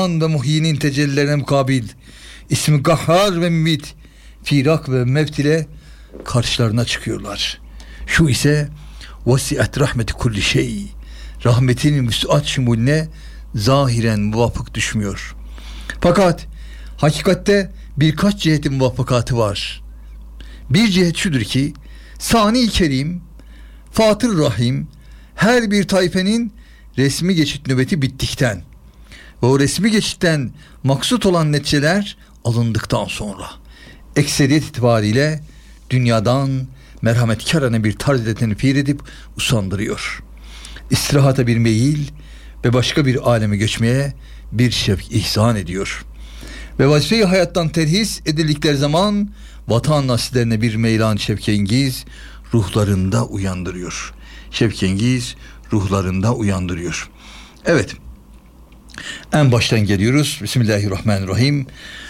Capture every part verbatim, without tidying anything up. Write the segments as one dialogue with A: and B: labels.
A: Rahman ve Muhyinin tecellilerine mukabil ismi Gahhar ve Mümit, firak ve mevt ile karşılarına çıkıyorlar. Şu ise vasiat rahmeti kulli şey, rahmetinin müsait şumulüne zahiren muvafık düşmüyor. Fakat hakikatte birkaç cihetin muvaffakatı var. Bir cihet şudur ki, Sani-i Kerim, Fatır Rahim, her bir tayfenin resmi geçit nöbeti bittikten ve o resmi geçitten maksut olan neticeler alındıktan sonra ekseriyet itibariyle dünyadan merhametkârane bir tarzda tenfir edip usandırıyor. İstirahata bir meyil ve başka bir aleme göçmeye bir şevk ihsan ediyor. Ve vazife-i hayattan terhis edildikleri zaman vatan nasiplerine bir meylan şevkengiz ruhlarında uyandırıyor. Şevkengiz ruhlarında uyandırıyor. Evet. En baştan geliyoruz. Bismillahirrahmanirrahim.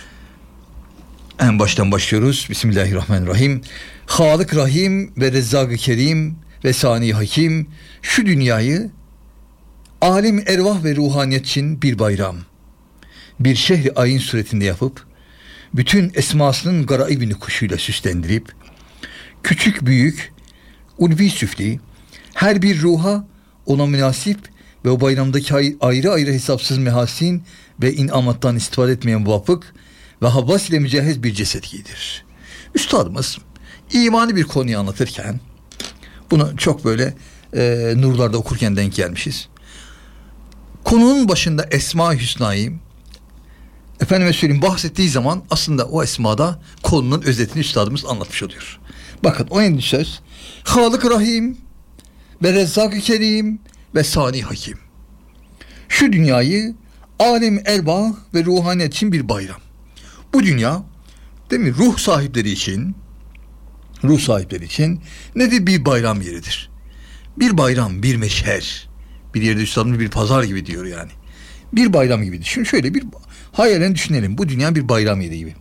A: En baştan başlıyoruz. Bismillahirrahmanirrahim. Halık Rahim ve Rezzak-ı Kerim ve Sani Hakim şu dünyayı alim ervah ve ruhaniyet için bir bayram, bir şehri ayin suretinde yapıp bütün esmasının garaibini kuşuyla süslendirip küçük büyük ulvi süfli her bir ruha ona münasip ve o bayramdaki ayrı ayrı hesapsız mehasin ve inamattan istifade etmeyen muvafık ve havvas ile mücehez bir ceset giydirir. Üstadımız imani bir konuyu anlatırken, bunu çok böyle e, nurlarda okurken denk gelmişiz. Konunun başında Esma-i Hüsna'yı efendime söyleyeyim bahsettiği zaman aslında o esmada konunun özetini üstadımız anlatmış oluyor. Bakın o en söz Halık Rahim ve Rezzak-ı Kerim ve Sani Hakim. Şu dünyayı alem erbah ve ruhaniyet için bir bayram. Bu dünya değil mi? Ruh sahipleri için ruh sahipleri için nedir? Bir bayram yeridir. Bir bayram, bir meşher. Bir yerde üstadımız bir pazar gibi diyor yani. Bir bayram gibi düşün. Şöyle bir hayalen düşünelim. Bu dünya bir bayram yeri gibi.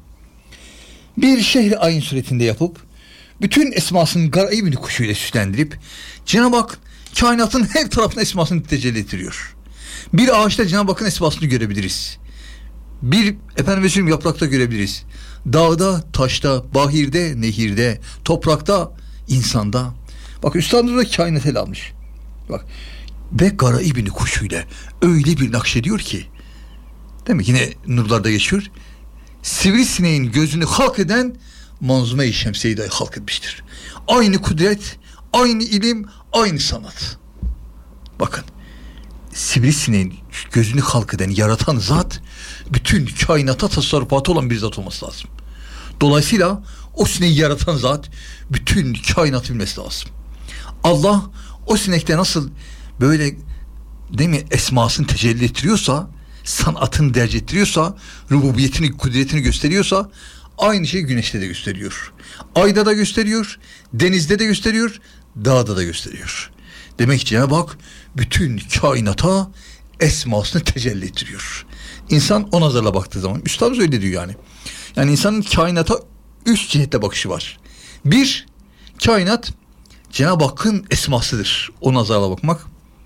A: Bir şehri ayin suretinde yapıp bütün esmasının garaibini kuşuyla süslendirip Cenab-ı Hak kainatın her tarafına esmasını tecelli ettiriyor. Bir ağaçta Cenab-ı Hakk'ın esmasını görebiliriz. Bir efendim söyleyeyim yaprakta görebiliriz. Dağda, taşta, bahirde, nehirde, toprakta, insanda. Bak üstadımız da kainat ele almış. Bak ve garaibini kuşuyla öyle bir nakşediyor ki, değil mi? Yine nurlarda geçiyor. Sivrisineğin gözünü halk eden Manzume-i Şemsiye'yi dahi halk etmiştir. Aynı kudret, aynı ilim, aynı sanat. Bakın, sivrisineğin gözünü halk eden, yaratan zat, bütün kainata tasarrufatı olan bir zat olması lazım. Dolayısıyla o sineği yaratan zat, bütün kainatı bilmesi lazım. Allah o sinekte nasıl böyle değil mi esmasını tecelli ettiriyorsa, sanatını derc ettiriyorsa, rububiyetini, kudretini gösteriyorsa, aynı şeyi güneşte de gösteriyor. Ayda da gösteriyor, denizde de gösteriyor, dağda da gösteriyor. Demek ki Cenab-ı Hak bütün kainata esmasını tecelli ettiriyor. İnsan o nazarla baktığı zaman, üstadımız öyle diyor yani. Yani insanın kainata üç cihette bakışı var. Bir, kainat Cenab-ı Hakk'ın esmasıdır. O nazarla bakmak.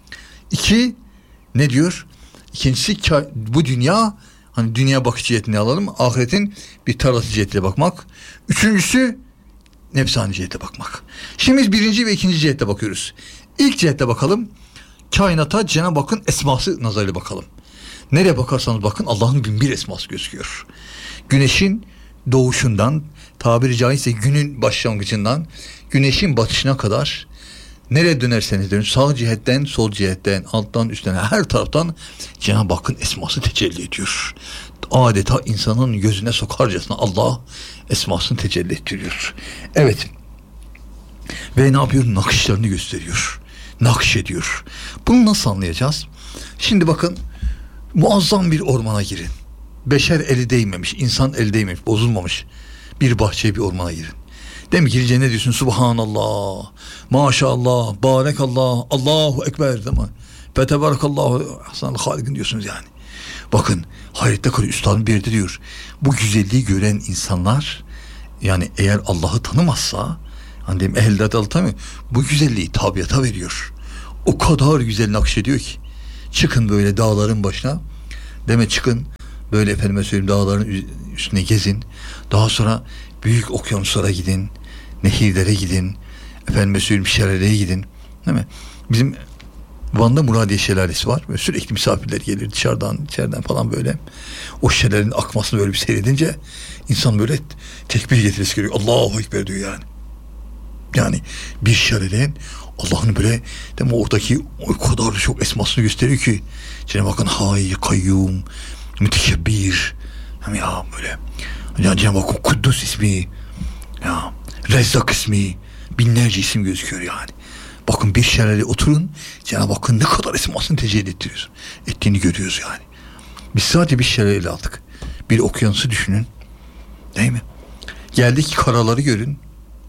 A: İki, ne diyor? İkincisi bu dünya, hani dünya bakış cihetini alalım. Ahiretin bir tarafı cihetiyle bakmak. Üçüncüsü nefsani cihete bakmak. Şimdi biz birinci ve ikinci cihette bakıyoruz. İlk cihette bakalım. Kainata Cenab-ı Hakk'ın esması nazarıyla bakalım. Nereye bakarsanız bakın Allah'ın bin bir esması gözüküyor. Güneşin doğuşundan, tabiri caizse günün başlangıcından güneşin batışına kadar nereye dönerseniz dönün, sağ cihetten, sol cihetten, alttan, üstten, her taraftan Cenab-ı Hakk'ın esması tecelli ediyor. Adeta insanın gözüne sokarcasına Allah esmasını tecelli ettiriyor. Evet. Ve ne yapıyor? Nakışlarını gösteriyor. Nakşediyor. Bunu nasıl anlayacağız? Şimdi bakın, muazzam bir ormana girin. Beşer eli değmemiş, insan eli değmemiş, bozulmamış bir bahçeye, bir ormana girin. Değil mi? Girince ne diyorsun? Subhanallah, maşallah, barekallah, Allahu ekber, değil mi? Fetebarakallahu ahsanul halikin diyorsunuz yani. Bakın, hayrette kalıyor. Üstadın bir de diyor, bu güzelliği gören insanlar, yani eğer Allah'ı tanımazsa, hani diyeyim ehlidat anlatamıyor, bu güzelliği tabiata veriyor. O kadar güzel nakşediyor ki. Çıkın böyle dağların başına, deme çıkın Böyle efendime söyleyeyim dağların üstüne gezin. Daha sonra büyük okyanuslara gidin. Nehirlere gidin. Efendime söyleyeyim şelaleye gidin. Değil mi? Bizim Van'da Muradiye Şelalesi var. Böyle sürekli misafirler gelir dışarıdan, içeriden falan böyle. O şelalenin akmasını böyle bir seyredince insan böyle tekbir getirisi geliyor. Allahu Ekber diyor yani. Yani bir şelalenin Allah'ın böyle değil mi, oradaki o kadar çok esmasını gösteriyor ki Cenab-ı Hakk'ın Hayy, Kayyum, Mütekebbir, hem ya böyle ya Cenab-ı Hakk'ın Kuddus ismi, ya Rezzak ismi, binlerce isim gözüküyor yani. Bakın bir şelale oturun, Cenab-ı Hakk'ın ne kadar esmasını tecelli ettiriyor. Ettiğini görüyoruz yani. Biz sadece bir şelale aldık. Bir okyanusu düşünün. Değil mi? Geldik karaları görün.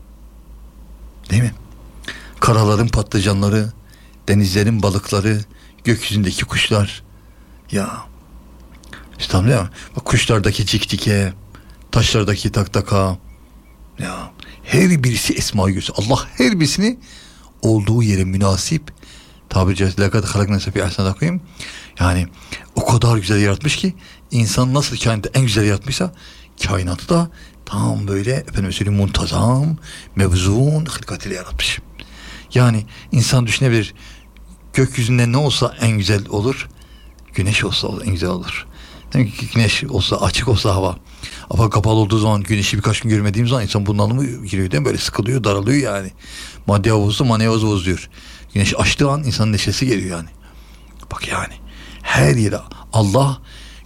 A: Değil mi? Karaların patlıcanları, denizlerin balıkları, gökyüzündeki kuşlar. Ya. İşte tam değil mi? Bak kuşlardaki cikcike, taşlardaki taktaka. Ya. Her birisi esma-i gösteriyor. Allah her birisini olduğu yere münasip tabiri caizse lekad halaknâse fî ahseni takvîm. Yani o kadar güzel yaratmış ki insan nasıl kainatı en güzel yaratmışsa kainatı da tam böyle efendim söyleyeyim muntazam, mevzun hılkatıyla yaratmış. Yani insan düşünebilir, gökyüzünde ne olsa en güzel olur, güneş olsa en güzel olur. Demek ki güneş olsa, açık olsa hava, ama kapalı olduğu zaman, güneşi birkaç gün görmediğim zaman insan bunalımı giriyor değil mi? Böyle sıkılıyor, daralıyor yani. Madde havuzu, manevi havuzu diyor. Güneş açtığı an insanın neşesi geliyor yani. Bak yani her yere Allah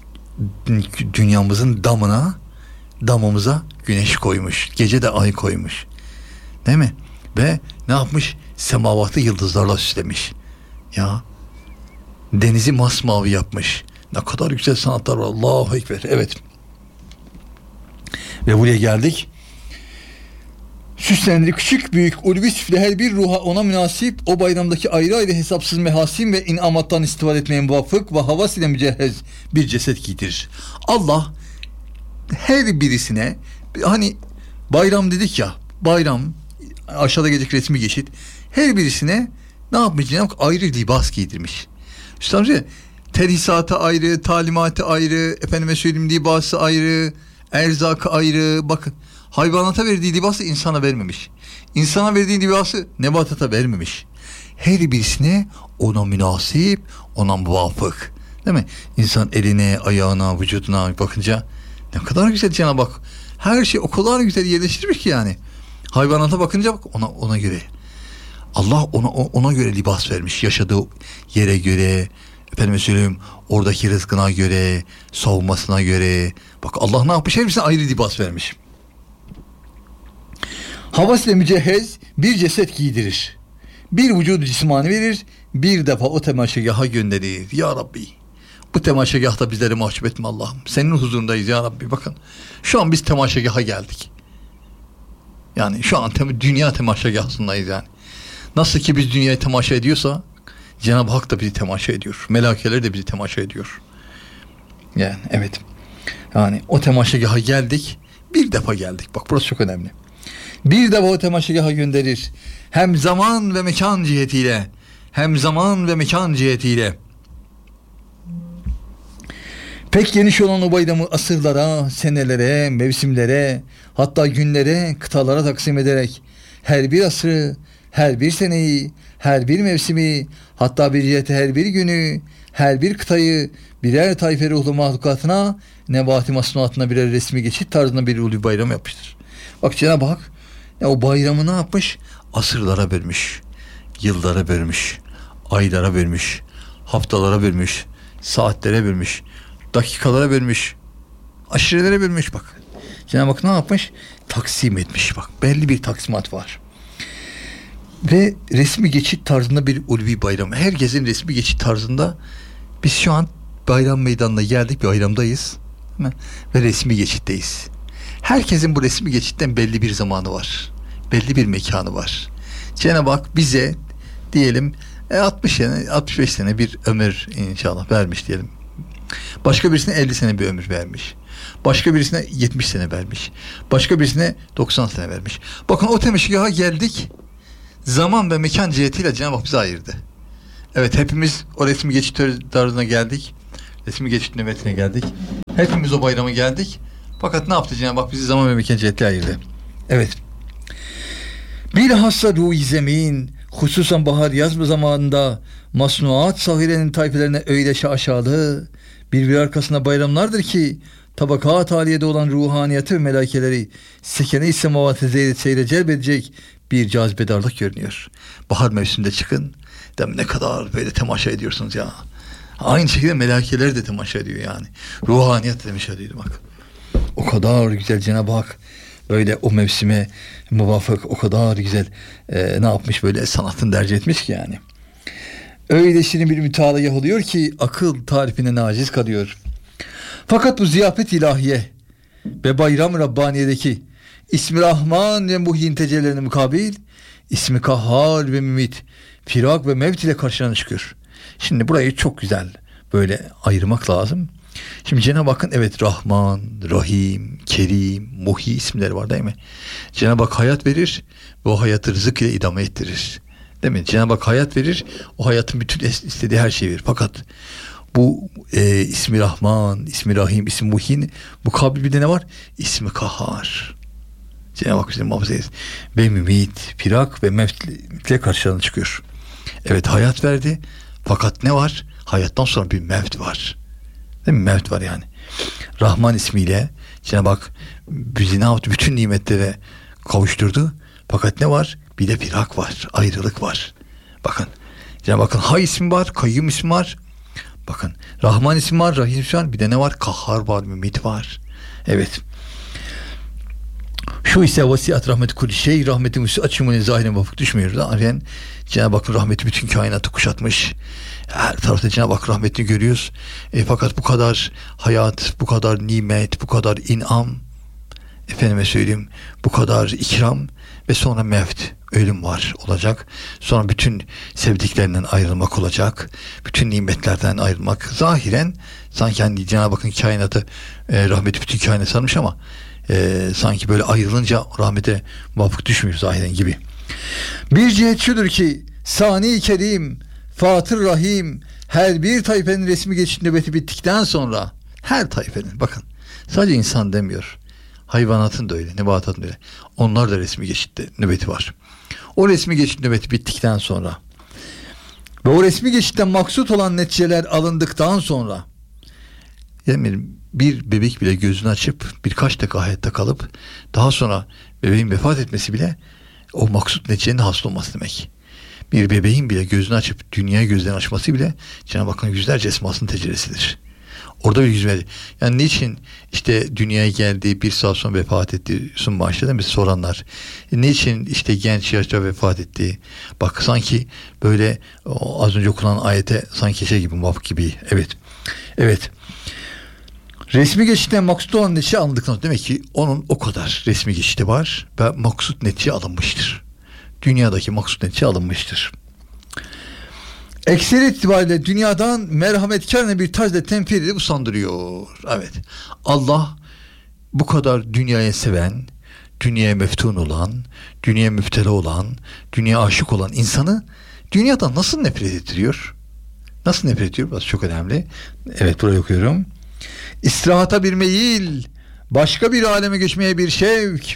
A: dünyamızın damına, damımıza güneş koymuş. Gece de ay koymuş. Değil mi? Ve ne yapmış? Semavatı yıldızlarla süslemiş. Ya denizi masmavi yapmış. Ne kadar güzel sanatlar var. Allahu Ekber. Evet. Ve buraya geldik. Süslendiği küçük büyük ulvi süfle her bir ruha ona münasip o bayramdaki ayrı ayrı hesapsız mehasin ve inamattan istifade etmeye muvafık ve havas ile mücehhez bir ceset giydirir. Allah her birisine, hani bayram dedik ya, bayram aşağıda gelecek resmi geçit, her birisine ne yapmış? Cenab-ı Hak ayrı libas giydirmiş. Üstelik terhisatı ayrı, talimatı ayrı, efendime söyleyeyim libası ayrı, erzakı ayrı. Bakın hayvanata verdiği libası insana vermemiş. İnsana verdiği libası nebatata vermemiş. Her birisine ona münasip, ona muvafık. Değil mi? İnsan eline, ayağına, vücuduna bakınca ne kadar güzel Cenab-ı Hak. Her şey o kadar güzel yerleştirmiş ki yani. Hayvanata bakınca bak ona ona göre. Allah ona ona göre libas vermiş. Yaşadığı yere göre, efendime söyleyeyim oradaki rızkına göre, savunmasına göre. Bak Allah ne yapmış? Her birisine ayrı libas vermiş. Havas ile mücehhez bir ceset giydirir. Bir vücudu cismani verir. Bir defa o temaşagaha gönderir. Ya Rabbi, bu temaşagahta bizleri mahcup etme Allah'ım. Senin huzurundayız ya Rabbi. Bakın şu an biz temaşagaha geldik. Yani şu an tem- dünya temaşagahındayız yani. Nasıl ki biz dünyayı temaşa ediyorsa Cenab-ı Hak da bizi temaşa ediyor. Melaikeler de bizi temaşa ediyor. Yani evet. Yani o temaşagaha geldik. Bir defa geldik. Bak burası çok önemli. Bir defa o temaşagaha gönderir. Hem zaman ve mekan cihetiyle. Hem zaman ve mekan cihetiyle. Pek geniş olan o bayramı asırlara, senelere, mevsimlere, hatta günlere, kıtalara taksim ederek her bir asrı, her bir seneyi, her bir mevsimi, hatta bir cihete her bir günü, her bir kıtayı birer tayfe ruhlu mahlukatına, nebati masnuatına birer resmi geçit tarzında bir ulvi bayram yapmıştır. Bak Cenab-ı Hak ya o bayramı ne yapmış? Asırlara bölmüş, yıllara bölmüş, aylara bölmüş, haftalara bölmüş, saatlere bölmüş, dakikalara bölmüş, aşirelere bölmüş bak. Cenab-ı Hak ne yapmış? Taksim etmiş bak. Belli bir taksimat var. Ve resmi geçit tarzında bir ulvi bayram. Herkesin resmi geçit tarzında. Biz şu an bayram meydanına geldik, bayramdayız. Ve resmi geçitteyiz. Herkesin bu resmi geçitten belli bir zamanı var. Belli bir mekanı var. Cenab-ı Hak bize diyelim altmış sene, altmış beş sene bir ömür inşallah vermiş diyelim. Başka birisine elli sene bir ömür vermiş. Başka birisine yetmiş sene vermiş. Başka birisine doksan sene vermiş. Bakın o temeşgaha geldik. Zaman ve mekan cihetiyle Cenab-ı Hak bizi ayırdı. Evet hepimiz o resmi geçit tarzına geldik. Resmi geçit nöbetine geldik. Hepimiz o bayrama geldik. Fakat ne yaptı Cenab-ı Hak? Bizi zaman ve mekan cihetle ayırdı. Evet. Bilhassa ruh-i zemin, hususan bahar yaz zamanında masnuat sahirenin tayfelerine öylece aşağılı birbiri arkasında bayramlardır ki tabakat haliyede olan ruhaniyeti ve melaikeleri sekene-i semavate zeyret seyre celbedecek bir cazibedarlık görünüyor. Bahar mevsiminde çıkın. Dem ne kadar böyle temaşa ediyorsunuz ya. Aynı şekilde melaikeler de temaşa ediyor yani. Ruhaniyet de temaşa ediyor bak. O kadar güzel Cenab-ı Hak böyle o mevsime muvafık o kadar güzel e, ne yapmış böyle sanatını derc etmiş ki yani. Öyle şirin bir müteala yapılıyor ki akıl tarifine naciz kalıyor. Fakat bu ziyafet ilahiye ve bayram Rabbaniye'deki İsmi Rahman ve Muhyin tecellilerine mukabil İsmi Kahhar ve Mümit, Firak ve Mevt ile karşına çıkıyor. Şimdi burayı çok güzel böyle ayırmak lazım. Şimdi Cenab-ı Hakk'ın evet Rahman, Rahim, Kerim, Muhi isimleri var değil mi? Cenab-ı Hak hayat verir ve o hayatı rızık ile idame ettirir. Değil mi? Cenab-ı Hak hayat verir, o hayatın bütün istediği her şeyi verir. Fakat bu e, İsmi Rahman, İsmi Rahim, İsmi Muhin mukabil bir de ne var? İsmi Kahhar. Cenab-ı Hak bizi muhafaza etsin. Ve Mümit, Firak ve Mevt'le karşılarına çıkıyor. Evet hayat verdi. Fakat ne var? Hayattan sonra bir mevt var. Değil mi? Mevt var yani. Rahman ismiyle Cenab-ı Hak bizi ne yaptı? Bütün nimetlere kavuşturdu. Fakat ne var? Bir de firak var. Ayrılık var. Bakın. Cenab-ı Hakk'ın Hay ismi var. Kayyum ismi var. Bakın. Rahman ismi var. Rahim ismi var. Bir de ne var? Kahhar var. Mümit var. Evet. Şu ise vasiyat rahmeti kulli şey, rahmetin üstü açımını zahirine vafık düşmüyor. Yani Cenab-ı Hakk'ın rahmeti bütün kainatı kuşatmış. Her tarafta Cenab-ı Hak rahmetini görüyoruz. E, fakat bu kadar hayat, bu kadar nimet, bu kadar inam, efendime söyleyeyim, bu kadar ikram ve sonra mevt, ölüm var olacak. Sonra bütün sevdiklerinden ayrılmak olacak. Bütün nimetlerden ayrılmak. Zahiren sanki hani Cenab-ı Hakk'ın kainatı, e, rahmeti bütün kainatı sarmış ama Ee, sanki böyle ayrılınca rahmete muvafık düşmüyor zahiren gibi. Bir cihet şudur ki Sani Kerim, Fatır Rahim her bir tayfenin resmi geçiş nöbeti bittikten sonra her tayfenin bakın sadece insan demiyor. Hayvanatın da öyle, nebatatın da öyle. Onlar da resmi geçitte nöbeti var. O resmi geçit nöbeti bittikten sonra ve o resmi geçitten maksut olan neticeler alındıktan sonra yani bir bebek bile gözünü açıp birkaç dakika hayatta kalıp daha sonra bebeğin vefat etmesi bile o maksut neticenin hasıl olması demek. Bir bebeğin bile gözünü açıp dünyaya gözlerini açması bile Cenab-ı Hakk'ın yüzlerce esmasının tecellisidir. Orada bir yüz verdi. Yani niçin işte dünyaya geldi bir saat sonra vefat etti sun başladı mı soranlar. E, niçin işte genç yaşta vefat etti? Bak sanki böyle o, az önce okunan ayete sanki şey gibi muvafık gibi. Evet. Evet. Resmi geçitten maksut olan netice alındıktan sonra demek ki onun o kadar resmi geçiti var ve maksut netice alınmıştır. Dünyadaki maksut netice alınmıştır. Ekseri itibariyle dünyadan merhametkârne bir tarzda temfil edip usandırıyor. Evet. Allah bu kadar dünyaya seven, dünyaya meftun olan, dünyaya müptela olan, dünyaya aşık olan insanı dünyadan nasıl nefret ettiriyor? Nasıl nefret ediyor? Burası çok önemli. Evet burayı okuyorum. İstirahata bir meyil, başka bir aleme geçmeye bir şevk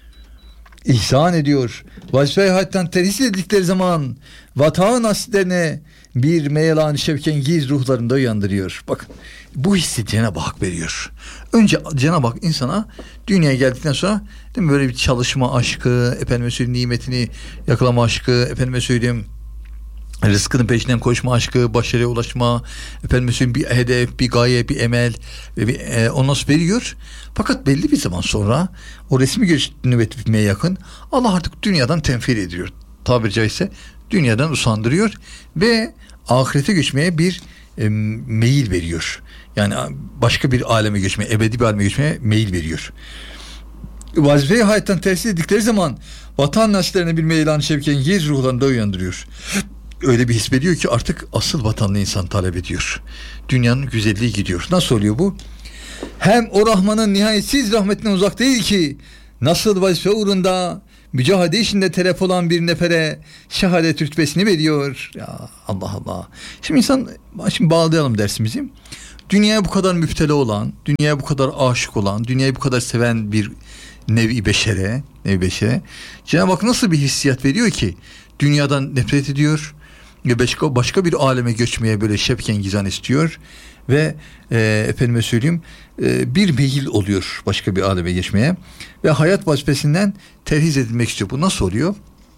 A: ihsan ediyor. Vazife-i hayattan terhis edildikleri zaman vatan aslerine bir meyelan şevkengiz ruhlarında uyandırıyor. Bakın bu hissi Cenab-ı Hak veriyor. Önce Cenab-ı Hak insana dünyaya geldikten sonra değil mi, böyle bir çalışma aşkı, efendime söyleyeyim nimetini yakalama aşkı, efendime söyleyeyim rızkının peşinden koşma aşkı, başarıya ulaşma, efendim söyleyeyim bir hedef, bir gaye, bir emel ve bir, e, onu nasıl veriyor. Fakat belli bir zaman sonra o resmi görüş nöbet bitmeye yakın Allah artık dünyadan tenfir ediyor. Tabiri caizse dünyadan usandırıyor ve ahirete geçmeye bir e, meyil veriyor. Yani başka bir aleme geçmeye, ebedi bir aleme geçmeye meyil veriyor. Vazifeyi hayattan terhis edildikleri zaman vatan naslarına bir meylan şevkengiz ruhlarında uyandırıyor. Öyle bir his veriyor ki artık asıl vatanlı insan talep ediyor. Dünyanın güzelliği gidiyor. Nasıl oluyor bu? Hem o Rahman'ın nihayetsiz rahmetine uzak değil ki nasıl vazife uğrunda mücadele işinde telef olan bir nefere şehadet rütbesini veriyor. Ya Allah Allah. Şimdi insan, şimdi bağlayalım dersimizi. Dünyaya bu kadar müptela olan, dünyaya bu kadar aşık olan, dünyayı bu kadar seven bir nevi beşere, nevi beşere Cenab-ı Hak nasıl bir hissiyat veriyor ki dünyadan nefret ediyor ve başka, başka bir aleme göçmeye böyle şevken gizan istiyor ve e, efendime söyleyeyim e, bir meyil oluyor başka bir aleme geçmeye ve hayat vazifesinden terhiz edilmek istiyor. Bu nasıl oluyor?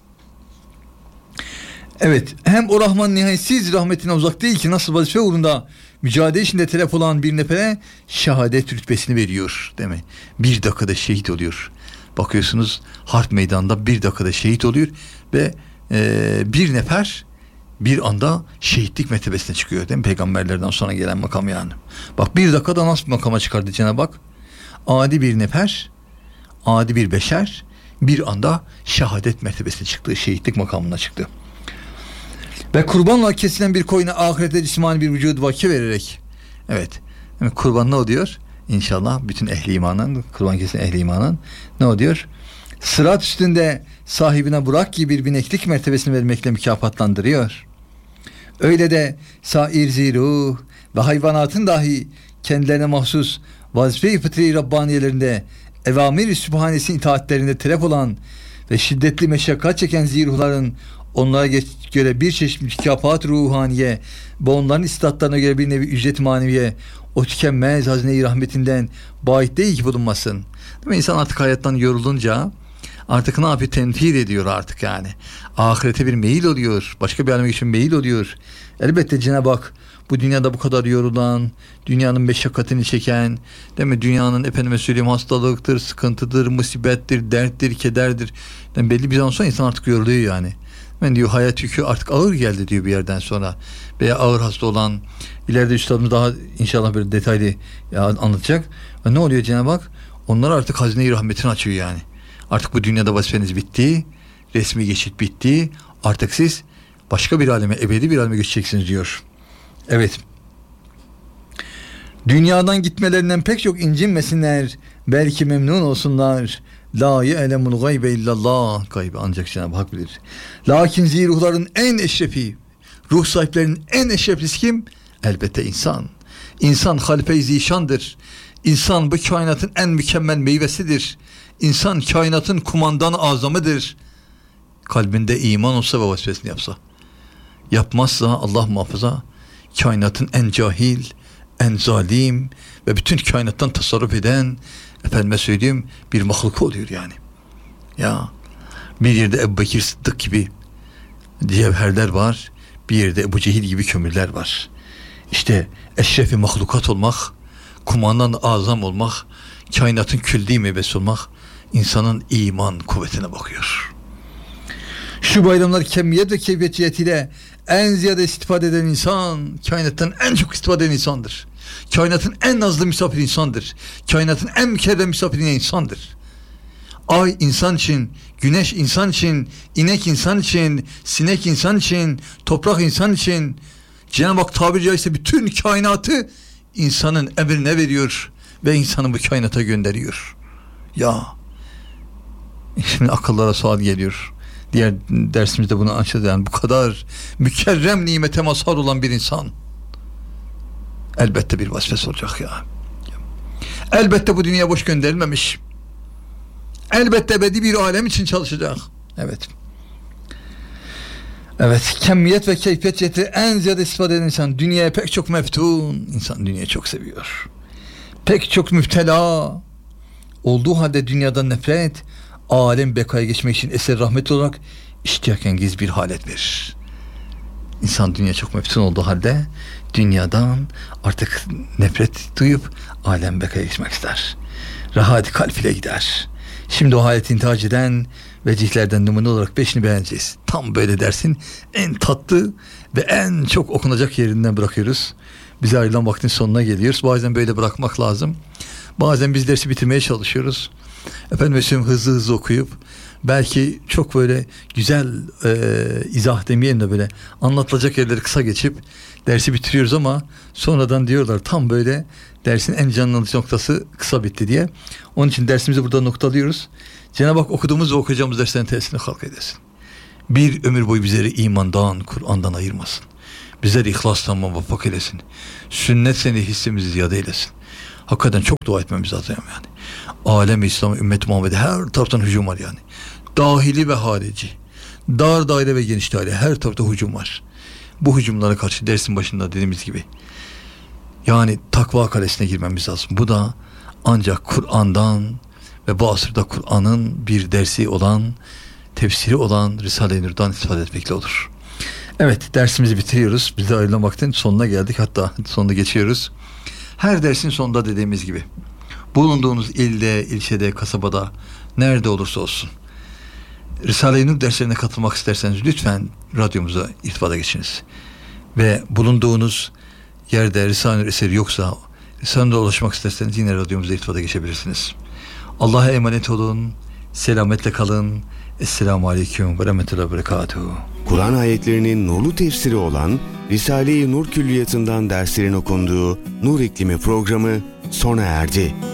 A: Evet, hem o Rahman nihayetsiz rahmetine uzak değil ki nasıl vazife uğrunda mücadele içinde telef olan bir nefere şehadet rütbesini veriyor, değil mi? Bir dakikada şehit oluyor. Bakıyorsunuz harp meydanında bir dakikada şehit oluyor ve e, bir nefer bir anda şehitlik mertebesine çıkıyor, değil mi? Peygamberlerden sonra gelen makam yani. Bak bir dakikada nasıl bir makama çıkardı Cenab-ı Hak? Adi bir nefer, adi bir beşer bir anda şehadet mertebesine çıktı, şehitlik makamına çıktı. Ve kurbanla kesilen bir koyuna ahirete cismani bir vücudu vaki vererek, evet, yani kurban ne oluyor? İnşallah bütün ehli imanın, kurban kesilen ehli imanın ne oluyor? Sırat üstünde sahibine Burak gibi bir bineklik mertebesini vermekle mükafatlandırıyor. Öyle de sair ziruh ve hayvanatın dahi kendilerine mahsus vazife-i fıtri Rabbaniyelerinde evamir-i sübhanesi itaatlerinde telef olan ve şiddetli meşakkat çeken ziruhların onlara göre bir çeşit mükafat ruhaniye ve onların istatlarına göre bir nevi ücret maneviye o tükenmez hazine-i rahmetinden bahit değil ki bulunmasın. Değil mi? İnsan artık hayattan yorulunca artık ne yapıyor? Tenfir ediyor artık yani. Ahirete bir meyil oluyor. Başka bir aleme geçen meyil oluyor. Elbette Cenab-ı Hak bu dünyada bu kadar yorulan, dünyanın meşakkatini çeken, değil mi? Dünyanın efendime söyleyeyim hastalıktır, sıkıntıdır, musibettir, derttir, kederdir. Yani belli bir zaman sonra insan artık yoruluyor yani. Ben diyor hayat yükü artık ağır geldi diyor bir yerden sonra. Veya ağır hasta olan, ileride üstadımız daha inşallah böyle detaylı anlatacak. Ve ne oluyor Cenab-ı Hak? Onlar artık hazine-i rahmetini açıyor yani. Artık bu dünyada vazifeniz bitti, resmi geçit bitti. Artık siz başka bir aleme, ebedi bir aleme geçeceksiniz diyor. Evet. Dünyadan gitmelerinden pek çok incinmesinler. Belki memnun olsunlar. La ye'lemul gaybe illallah. Gaybe ancak Cenab-ı Hak bilir. Lakin ziruhların en eşrefi, ruh sahiplerinin en eşreflisi kim? Elbette insan. İnsan halife-i zişandır. İnsan bu kainatın en mükemmel meyvesidir. İnsan kainatın kumandan azamıdır. Kalbinde iman olsa ve vazifesini yapsa. Yapmazsa Allah muhafaza kainatın en cahil, en zalim ve bütün kainattan tasarruf eden, efendime söyleyeyim, bir mahluk oluyor yani. Ya bir yerde Ebu Bekir Sıddık gibi cevherler var, bir yerde Ebu Cehil gibi kömürler var. İşte eşrefi mahlukat olmak, kumandan azam olmak, kainatın külli meyvesi olmak, insanın iman kuvvetine bakıyor. Şu bayramlar kemiyet ve keyfiyet cihetiyle en ziyade istifade eden insan, kainattan en çok istifade eden insandır. Kainatın en nazlı misafir insandır. Kainatın en mükerrem misafiri insandır. Ay insan için, güneş insan için, inek insan için, sinek insan için, toprak insan için. Cenab-ı Hak tabiri caizse bütün kainatı insanın emrine veriyor ve insanı bu kainata gönderiyor. Ya şimdi akıllara sual geliyor. Diğer dersimizde bunu açacağız. Yani bu kadar mükerrem nimete mazhar olan bir insan elbette bir vazifesi olacak ya. Elbette bu dünya boş gönderilmemiş. Elbette ebedi bir alem için çalışacak. Evet. Evet. Kemiyet ve keyfiyet ciheti en ziyade istifade eden insan. Dünyaya pek çok meftun. İnsan dünyayı çok seviyor. Pek çok müptela. Olduğu halde dünyadan nefret, alem bekaya geçmek için eser rahmet olarak iştiyakengiz bir halet verir. İnsan dünya çok meftun olduğu halde dünyadan artık nefret duyup alem bekaya geçmek ister. Rahat kalp ile gider. Şimdi o haleti intihac eden vecihlerden numune olarak beşini beğeneceğiz. Tam böyle dersin en tatlı ve en çok okunacak yerinden bırakıyoruz. Bize ayrılan vaktin sonuna geliyoruz. Bazen böyle bırakmak lazım. Bazen biz dersi bitirmeye çalışıyoruz. Efendim mesela hızlı hızlı okuyup belki çok böyle güzel e, izah demeyelim de böyle anlatılacak yerleri kısa geçip dersi bitiriyoruz ama sonradan diyorlar tam böyle dersin en canlı alıcı noktası kısa bitti diye. Onun için dersimizi burada noktalıyoruz. Cenab-ı Hak okuduğumuz ve okuyacağımız derslerin tesirini halk edesin. Bir ömür boyu bizleri imandan, Kur'an'dan ayırmasın. Bizleri ihlasla muvaffak eylesin. Sünnet seni hissimizi ziyade eylesin. Hakikaten çok dua etmemiz lazım yani. Alem-i İslam, ümmet Muhammed'e her taraftan hücum var yani. Dahili ve harici. Dar daire ve geniş daire. Her tarafta hücum var. Bu hücumlara karşı dersin başında dediğimiz gibi yani takva kalesine girmemiz lazım. Bu da ancak Kur'an'dan ve bu asırda Kur'an'ın bir dersi olan, tefsiri olan Risale-i Nur'dan istifade etmekle olur. Evet, dersimizi bitiriyoruz. Biz de ayrılan vaktin sonuna geldik. Hatta sonuna geçiyoruz. Her dersin sonunda dediğimiz gibi bulunduğunuz ilde, ilçede, kasabada nerede olursa olsun Risale-i Nur derslerine katılmak isterseniz lütfen radyomuza irtibata geçiniz. Ve bulunduğunuz yerde Risale-i Nur eseri yoksa Risale-i Nur'a ulaşmak isterseniz yine radyomuza irtibata geçebilirsiniz. Allah'a emanet olun. Selametle kalın. Esselamu Aleyküm ve Rahmetullahi ve Berekatuhu.
B: Kur'an ayetlerinin nurlu tefsiri olan Risale-i Nur Külliyatı'ndan derslerin okunduğu Nur İklimi programı sona erdi.